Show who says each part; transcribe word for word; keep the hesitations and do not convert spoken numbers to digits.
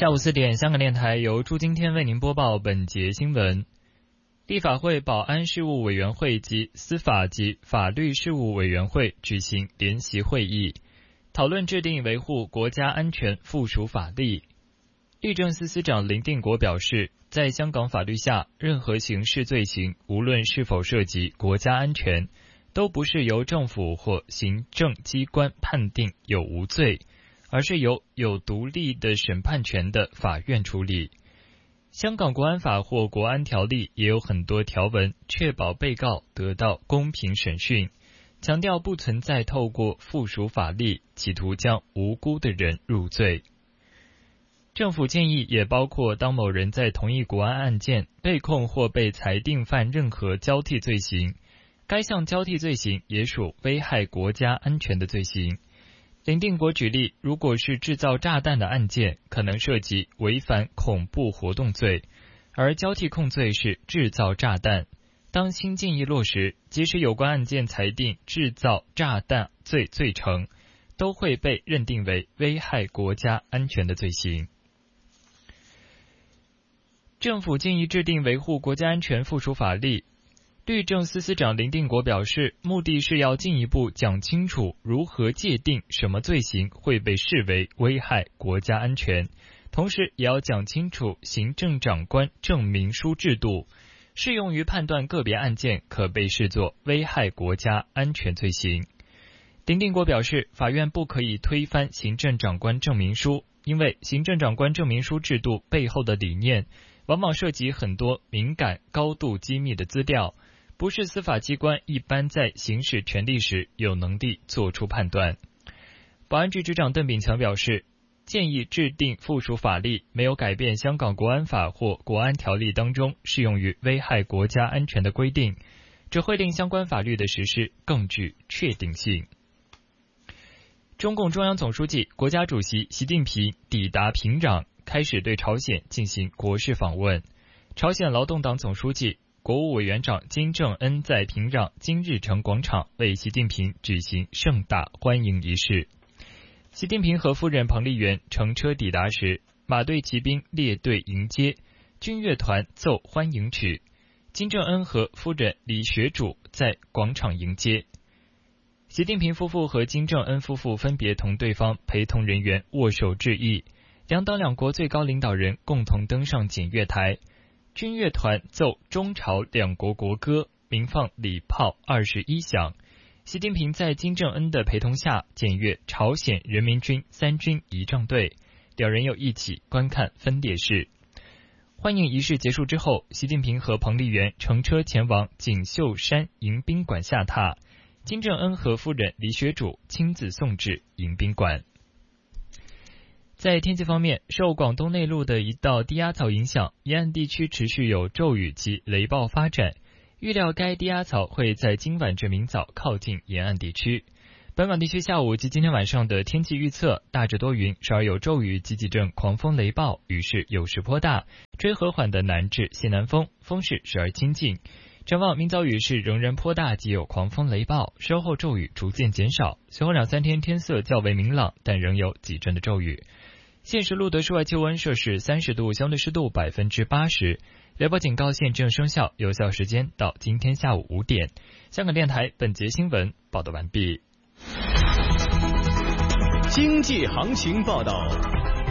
Speaker 1: 下午四点，香港电台由朱今天为您播报本节新闻。立法会保安事务委员会及司法及法律事务委员会举行联席会议，讨论制定维护国家安全附属法例。律政司司长林定国表示，在香港法律下，任何刑事罪行，无论是否涉及国家安全，都不是由政府或行政机关判定有无罪，而是由有独立的审判权的法院处理。香港国安法或国安条例也有很多条文确保被告得到公平审讯，强调不存在透过附属法例企图将无辜的人入罪。政府建议也包括当某人在同一国安案件被控或被裁定犯任何交替罪行，该项交替罪行也属危害国家安全的罪行。林定国举例，如果是制造炸弹的案件，可能涉及违反恐怖活动罪，而交替控罪是制造炸弹。当新建议落实，即使有关案件裁定制造炸弹罪罪成，都会被认定为危害国家安全的罪行。政府建议制定维护国家安全附属法例。律政司司长林定国表示，目的是要进一步讲清楚如何界定什么罪行会被视为危害国家安全，同时也要讲清楚行政长官证明书制度，适用于判断个别案件可被视作危害国家安全罪行。林定国表示，法院不可以推翻行政长官证明书，因为行政长官证明书制度背后的理念往往涉及很多敏感、高度机密的资料，不是司法机关一般在行使权力时有能力做出判断。保安局局长邓炳强表示，建议制定附属法例没有改变香港国安法或国安条例当中适用于危害国家安全的规定，只会令相关法律的实施更具确定性。中共中央总书记、国家主席习近平抵达平壤，开始对朝鲜进行国事访问。朝鲜劳动党总书记、国务委员长金正恩在平壤金日成广场为习近平举行盛大欢迎仪式。习近平和夫人彭丽媛乘车抵达时，马队骑兵列队迎接，军乐团奏欢迎曲。金正恩和夫人李雪主在广场迎接。习近平夫妇和金正恩夫妇分别同对方陪同人员握手致意，两党两国最高领导人共同登上检阅台。军乐团奏中朝两国国歌，鸣放礼炮二十一响。习近平在金正恩的陪同下检阅朝鲜人民军三军仪仗队，两人又一起观看分列式。欢迎仪式结束之后，习近平和彭丽媛乘车前往锦绣山迎宾馆下榻，金正恩和夫人李雪主亲自送至迎宾馆。在天气方面，受广东内陆的一道低压槽影响，沿岸地区持续有骤雨及雷暴发展，预料该低压槽会在今晚至明早靠近沿岸地区。本港地区下午及今天晚上的天气预测，大致多云，时而有骤雨及几阵狂风雷暴，雨势有时颇大，吹和缓的南至西南风，风势时而清劲。展望明早雨势仍然颇大，及有狂风雷暴，稍后骤雨逐渐减少，随后两三天天色较为明朗，但仍有几阵的骤雨。现时录得室外气温摄氏三十度，相对湿度百分之八十。雷暴警告现正生效，有效时间到今天下午五点。香港电台本节新闻报道完毕。
Speaker 2: 经济行情报道。